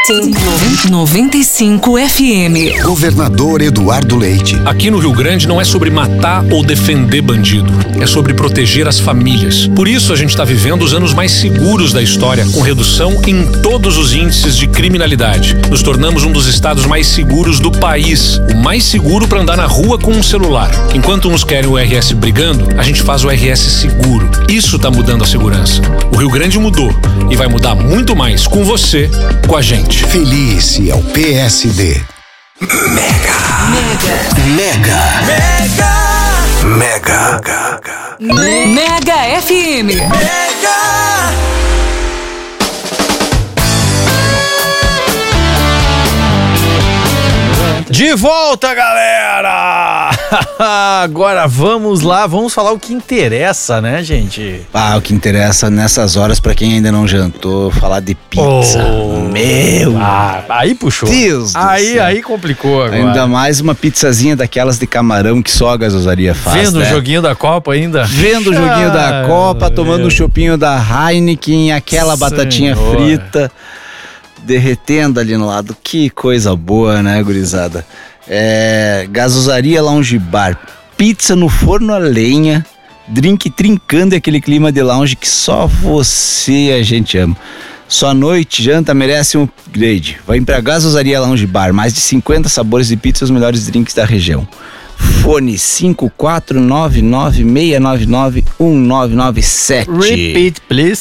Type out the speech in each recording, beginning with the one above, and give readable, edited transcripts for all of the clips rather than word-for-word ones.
95 FM. Governador Eduardo Leite. Aqui no Rio Grande não é sobre matar ou defender bandido, é sobre proteger as famílias. Por isso a gente está vivendo os anos mais seguros da história, com redução em todos os índices de criminalidade. Nos tornamos um dos estados mais seguros do país, o mais seguro para andar na rua com um celular. Enquanto uns querem o RS brigando, a gente faz o RS seguro. Isso está mudando a segurança. O Rio Grande mudou e vai mudar muito mais com você, com a gente. Feliz é o PSD. Mega. Mega FM. De volta, galera! Agora vamos lá, vamos falar o que interessa, né, gente? O que interessa nessas horas, pra quem ainda não jantou, falar de pizza. Meu! Aí puxou. Deus do céu. Aí complicou agora. Ainda mais uma pizzazinha daquelas de camarão que só a gasosaria faz. Vendo o joguinho da Copa ainda? Vendo o joguinho da Copa, tomando um chopinho da Heineken, aquela batatinha frita derretendo ali no lado. Que coisa boa, né, gurizada? Gasosaria Lounge Bar, pizza no forno a lenha, drink trincando e aquele clima de lounge que só você e a gente ama. Sua noite, janta merece um upgrade. Vai pra Gasosaria Lounge Bar, mais de 50 sabores de pizza e os melhores drinks da região. Fone 5499-699-1997. Repeat, please.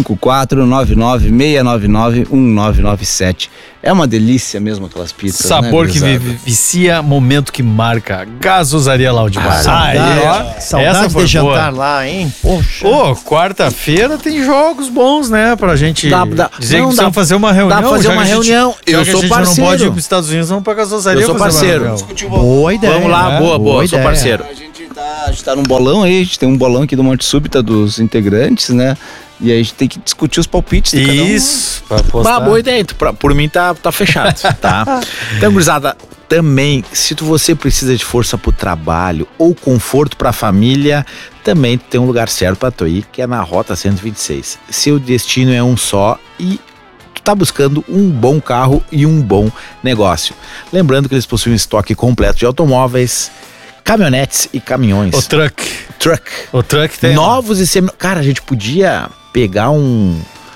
5499-699-1997. É uma delícia mesmo aquelas pizzas. Sabor, né, que vicia, momento que marca. Gasosaria Lounge Bar. Saudade de jantar lá, hein? Poxa. Quarta-feira tem jogos bons, né? Pra gente dizer que precisamos fazer uma reunião. Dá pra fazer uma reunião. Eu sou parceiro. Não pode ir pros Estados Unidos, vamos pra Gasosaria. Eu sou parceiro. Boa ideia. Vamos lá, boa. Eu sou parceiro. A gente tá num bolão aí, a gente tem um bolão aqui do Morte Súbita dos integrantes, né? E aí a gente tem que discutir os palpites de cada um. Isso, pra postar. Boa ideia, por mim tá fechado, tá? Então, gurizada, também, se você precisa de força pro trabalho ou conforto pra família, também tem um lugar certo pra tu ir, que é na Rota 126. Seu destino é um só e tu tá buscando um bom carro e um bom negócio. Lembrando que eles possuem um estoque completo de automóveis, caminhonetes e caminhões. O truck. O truck tem. Novos e Cara, a gente podia pegar uma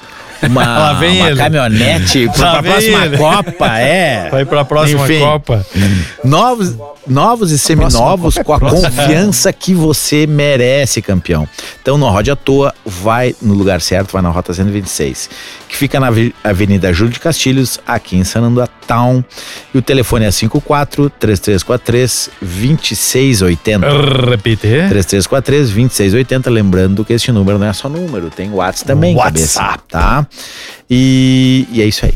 caminhonete pra próxima Copa, Vai pra próxima Copa. Novos e seminovos com a confiança que você merece, campeão. Então não rode à toa, vai no lugar certo, vai na Rota 126, que fica na Avenida Júlio de Castilhos, aqui em Sananduá Town. E o telefone é 54-3343-2680. Repite. 3343-2680. Lembrando que este número não é só número, tem WhatsApp também, cabeça, tá? E é isso aí.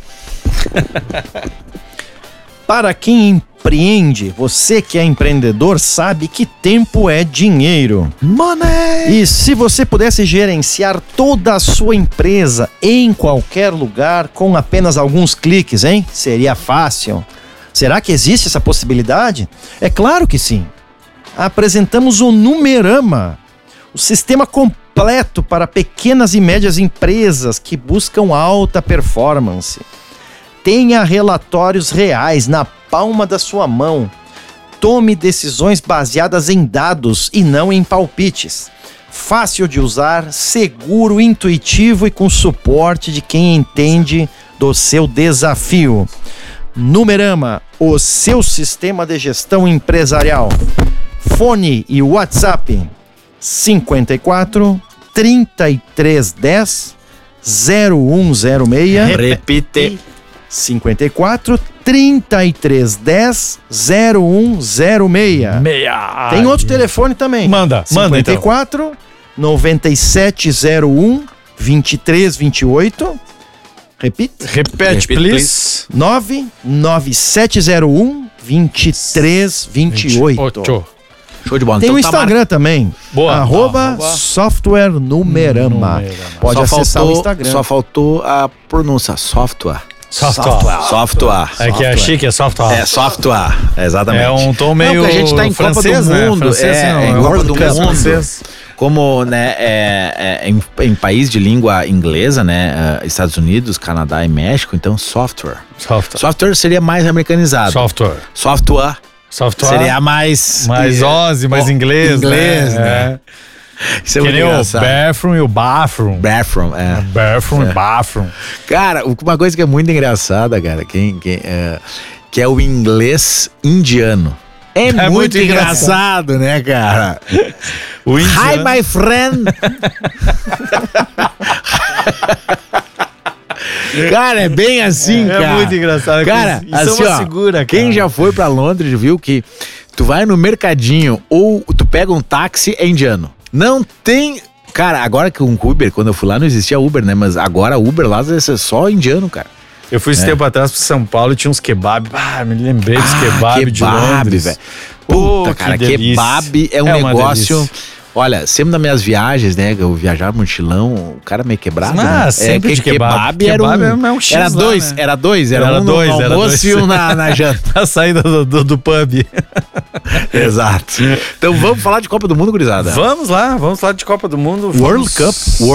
Para quem empreende, você que é empreendedor sabe que tempo é dinheiro. Money! E se você pudesse gerenciar toda a sua empresa em qualquer lugar com apenas alguns cliques, hein? Seria fácil. Será que existe essa possibilidade? É claro que sim. Apresentamos o Numerama, o sistema completo para pequenas e médias empresas que buscam alta performance. Tenha relatórios reais na palma da sua mão. Tome decisões baseadas em dados e não em palpites. Fácil de usar, seguro, intuitivo e com suporte de quem entende do seu desafio. Numerama, o seu sistema de gestão empresarial. Fone e WhatsApp 54 3310 0106. Repite. 54 3310 0106. Tem outro telefone também. Manda 54 então. 9701 2328. Repete, please. 99701 2328. Show de bola. Tem então, o Instagram também. Boa. Software Numerama. Pode acessar o Instagram. Só faltou a pronúncia, software. É que é chique, é software. É software, exatamente. É um tom meio porque a gente tá em francês, Copa do Mundo. Francês, em Copa do Mundo. como, né, em país de língua inglesa, né, Estados Unidos, Canadá e México, então software. Software seria mais americanizado. Software seria mais Ozzy, mais inglês, né? Isso é que muito nem engraçado. o bathroom e o bathroom. Bathroom, é. Bathroom e bathroom. Cara, uma coisa que é muito engraçada, cara, que é o inglês indiano. É muito engraçado, né, cara? O indiano... Hi, my friend! Cara, é bem assim, cara. É muito engraçado. Cara, isso assim, é uma segura, cara. Quem já foi pra Londres viu que tu vai no mercadinho ou tu pega um táxi, é indiano. Não tem... Cara, agora que um Uber, quando eu fui lá não existia Uber, né? Mas agora Uber lá é só indiano, cara. Eu fui esse tempo atrás pra São Paulo e tinha uns kebab. Me lembrei dos kebab de Londres. Velho. Puta, cara, kebab é um negócio... delícia. Olha, sempre nas minhas viagens, né? Eu viajava mochilão, o cara meio quebrado. Sempre de kebab. Era um X era lá, dois, né? era um no almoço e um na janta. A saída do pub. Exato. Então vamos falar de Copa do Mundo, gurizada. Vamos lá de Copa do Mundo. World Cup.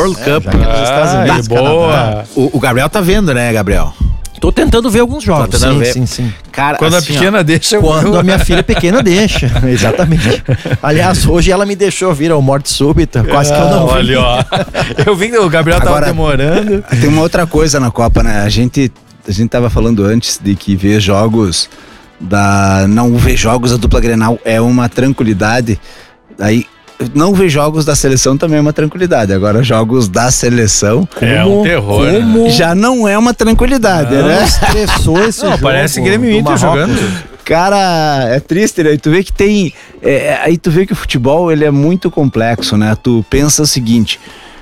Boa. O Gabriel tá vendo, né, Gabriel? Tô tentando ver alguns jogos. Tá tentando ver. Sim. Cara, Quando assim, a pequena deixa, eu Quando a minha filha pequena deixa, exatamente. Aliás, hoje ela me deixou vir ao morte súbita, quase que eu não vi. Olha, ó. Eu vi que o Gabriel tava demorando. Tem uma outra coisa na Copa, né? A gente tava falando antes de que ver jogos não ver jogos da dupla Grenal é uma tranquilidade. Aí não ver jogos da seleção também é uma tranquilidade. Agora, jogos da seleção É um terror. Né? já não é uma tranquilidade, né? Estressou esse jogo. Parece Grêmio e Inter jogando. Cara, é triste, né? E tu vê que tem... aí tu vê que o futebol, ele é muito complexo, né? Tu pensa o seguinte...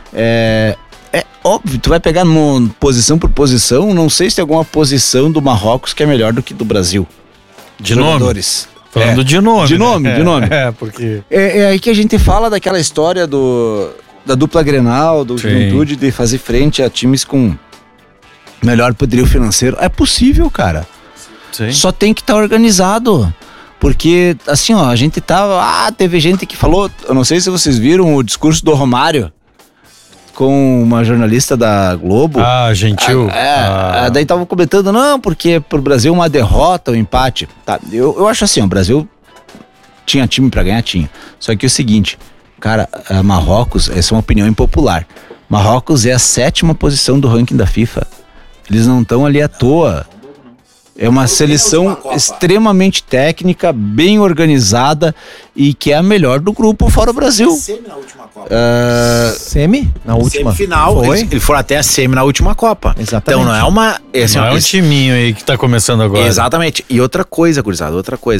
É óbvio, tu vai pegar posição por posição, não sei se tem alguma posição do Marrocos que é melhor do que do Brasil. De jogadores. Nome? Falando de nome. De nome, né? de nome. Porque... É aí que a gente fala daquela história da dupla Grenal, do Juventude, de fazer frente a times com melhor poderio financeiro. É possível, cara. Sim. Só tem que estar organizado. Porque, assim, ó, a gente tava... teve gente que falou... Eu não sei se vocês viram o discurso do Romário com uma jornalista da Globo. Gentil. Daí tava comentando, não, porque pro Brasil uma derrota, um empate. Tá, eu acho assim, o Brasil tinha time pra ganhar, tinha. Só que é o seguinte, cara, Marrocos, essa é uma opinião impopular. Marrocos é a 7ª posição do ranking da FIFA. Eles não estão ali à toa. É uma seleção extremamente técnica, bem organizada e que é a melhor do grupo fora o Brasil. Semi na última Copa. Semi? Na última. Semifinal. Ele foram até a semi na última Copa. Exatamente. Então não é uma... Não é um timinho aí que tá começando agora. Exatamente. E outra coisa, gurizada,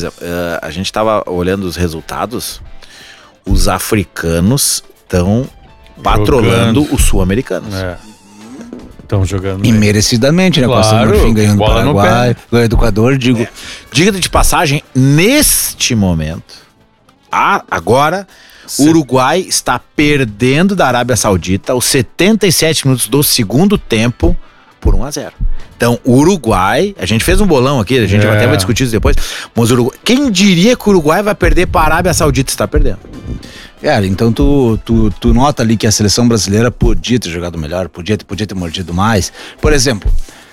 a gente tava olhando os resultados, os africanos estão patrolando os sul-americanos. Estão jogando. E merecidamente, né? Claro, Costa do Marfim ganhando do Paraguai, ganhando do Equador, digo. Diga de passagem, neste momento, agora, o Uruguai está perdendo da Arábia Saudita aos 77 minutos do segundo tempo por 1-0. Então, o Uruguai, a gente fez um bolão aqui, a gente até vai discutir isso depois, mas o Uruguai, quem diria que o Uruguai vai perder para a Arábia Saudita? Está perdendo. Então tu nota ali que a seleção brasileira podia ter jogado melhor, podia ter mordido mais. Por exemplo,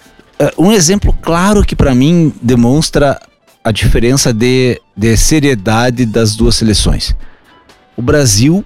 um exemplo claro que pra mim demonstra a diferença de seriedade das duas seleções. O Brasil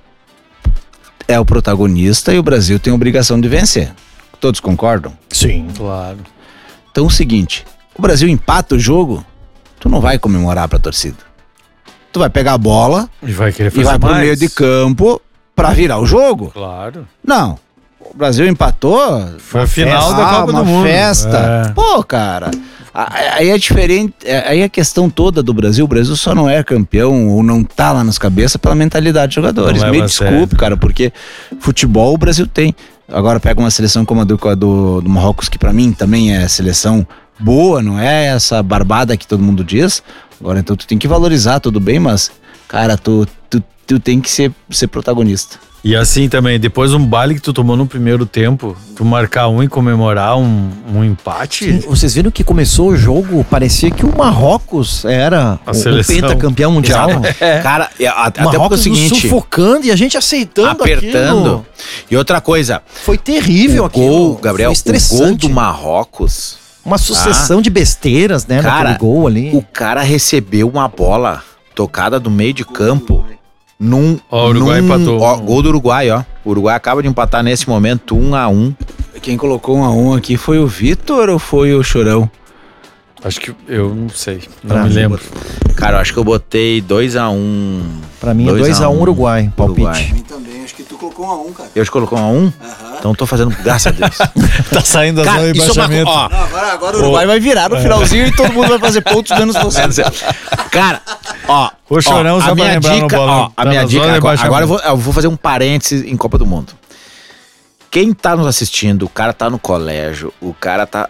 é o protagonista e o Brasil tem a obrigação de vencer. Todos concordam? Sim. Claro. Então é o seguinte, o Brasil empata o jogo, tu não vai comemorar pra torcida. Tu vai pegar a bola E vai querer fazer e vai pro mais. meio de campo pra virar o jogo. Claro. Não. O Brasil empatou. Foi a final da Copa do Mundo. Uma festa. Pô, cara. Aí é diferente. Aí a questão toda do Brasil. O Brasil só não é campeão ou não tá lá nas cabeças pela mentalidade dos jogadores. Não Me leva a desculpe, sério. cara, porque futebol o Brasil tem. Agora pega uma seleção como a do Marrocos, que pra mim também é seleção boa, não é essa barbada que todo mundo diz. Agora, então tu tem que valorizar, tudo bem, mas, cara, tu tem que ser protagonista. E assim também, depois um baile que tu tomou no primeiro tempo, tu marcar um e comemorar um empate. Vocês viram que começou o jogo, parecia que o Marrocos era A o seleção. pentacampeão mundial. Cara, até porque é o Marrocos nos seguinte, sufocando e a gente aceitando apertando. aquilo. E outra coisa, Foi terrível o aquilo. gol, Gabriel, Foi o gol estressante. do Marrocos, Uma sucessão de besteiras, né, Cara, naquele gol ali. o cara recebeu uma bola tocada do meio de campo num... Ó, o Uruguai empatou. Ó, gol do Uruguai, ó. O Uruguai acaba de empatar nesse momento 1-1. Quem colocou 1-1 aqui foi o Vitor ou foi o Chorão? Acho que eu não sei, não Pra me mim, lembro. Cara, eu acho que eu botei 2-1. Pra mim é 2x1 Uruguai, palpite. Uruguai. Também, acho que tu colocou 1-1, cara. Eu acho que colocou 1-1? Então tô fazendo, graças a Deus. Tá saindo a Cara, zona de isso é uma rebaixamento. ó, Agora o Uruguai vai virar no finalzinho e todo mundo vai fazer pontos menos você. Cara, ó. O Chorão, ó, só a pra minha lembrar no dica, bolão, ó, a tá minha na dica, zona de agora rebaixamento. eu vou fazer um parênteses em Copa do Mundo. Quem tá nos assistindo, o cara tá no colégio, o cara tá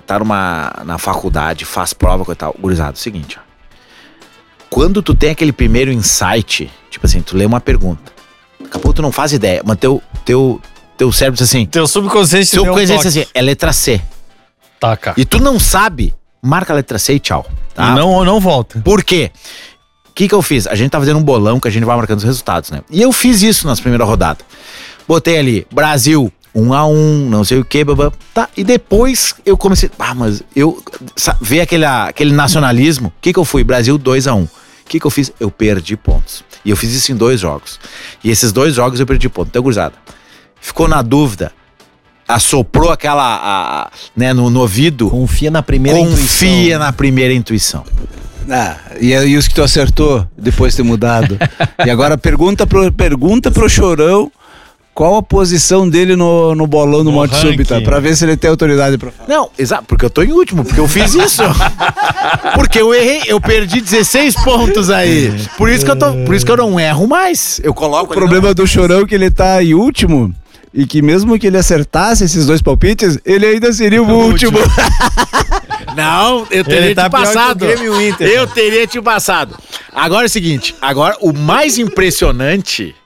na faculdade, faz prova e tal. Gurizado, é o seguinte, ó. Quando tu tem aquele primeiro insight, tipo assim, tu lê uma pergunta, daqui a pouco tu não faz ideia, mas teu cérebro diz assim, Teu subconsciente teu deu um consciente diz toque. assim, é letra C. Tá, cara. E tu não sabe, marca a letra C e tchau. Tá? E não volta. Por quê? O que eu fiz? A gente tá fazendo um bolão que a gente vai marcando os resultados, né? E eu fiz isso nas primeiras rodadas. Botei ali, Brasil, 1-1, não sei o que, tá? E depois eu comecei, mas eu ver aquele nacionalismo. O que eu fui? Brasil 2-1. O que eu fiz? Eu perdi pontos. E eu fiz isso em 2 jogos. E esses 2 jogos eu perdi pontos. Então, gurizada, ficou na dúvida, assoprou aquela, né, no ouvido. Confia na primeira Confia na primeira intuição. Ah, e os que tu acertou depois de ter mudado. E agora pergunta pro Chorão qual a posição dele no bolão do Morte ranking. Súbita, pra ver se ele tem autoridade pra falar. Não, exato, porque eu tô em último, porque eu fiz isso. Porque eu errei, eu perdi 16 pontos aí. Por isso que eu não erro mais. Eu coloco O problema do Chorão é que ele tá em último e que mesmo que ele acertasse esses 2 palpites, ele ainda seria o último. Não, eu teria Ele tá te pior que o passado. Grêmio e o Inter. Eu teria te passado. Agora é o seguinte, agora o mais impressionante